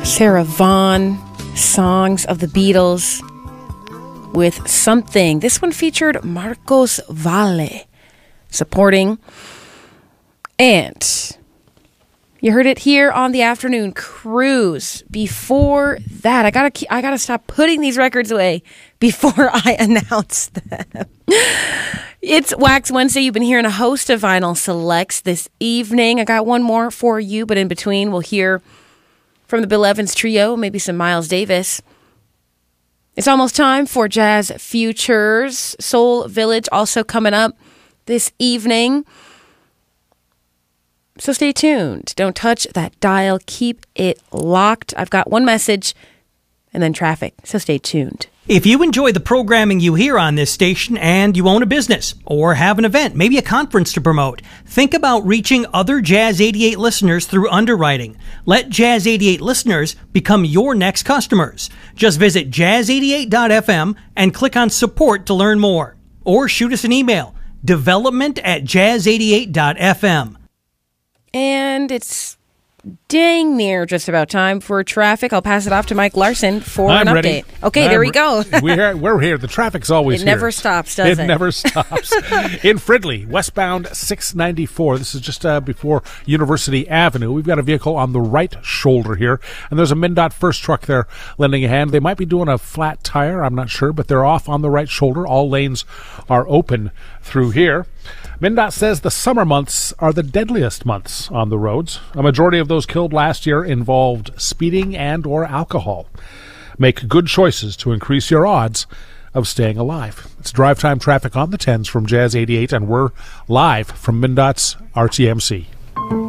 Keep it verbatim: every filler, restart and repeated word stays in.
Sarah Vaughan, Songs of the Beatles with Something. This one featured Marcos Valle supporting. And you heard it here on the afternoon cruise. Before that, I gotta I gotta stop putting these records away before I announce them. It's Wax Wednesday. You've been hearing a host of vinyl selects this evening. I got one more for you, but in between we'll hear from the Bill Evans Trio, maybe some Miles Davis. It's almost time for Jazz Futures. Soul Village also coming up this evening. So stay tuned. Don't touch that dial. Keep it locked. I've got one message and then traffic. So stay tuned. If you enjoy the programming you hear on this station and you own a business or have an event, maybe a conference to promote, think about reaching other Jazz eighty-eight listeners through underwriting. Let Jazz eighty-eight listeners become your next customers. Just visit jazz eighty-eight dot f m and click on support to learn more. Or shoot us an email, development at jazz eighty-eight dot f m. And it's dang near just about time for traffic. I'll pass it off to Mike Larson for I'm an ready. update. Okay, I'm there we re- go. we're, we're here. The traffic's always It here. never stops, does it? It never stops. In Fridley, westbound six ninety-four. This is just uh, before University Avenue. We've got a vehicle on the right shoulder here, and there's a MnDOT first truck there lending a hand. They might be doing a flat tire. I'm not sure, but they're off on the right shoulder. All lanes are open through here. MnDOT says the summer months are the deadliest months on the roads. A majority of those killed last year involved speeding and or alcohol. Make good choices to increase your odds of staying alive. It's drive time traffic on the tens from Jazz eighty-eight, and we're live from MnDOT's R T M C.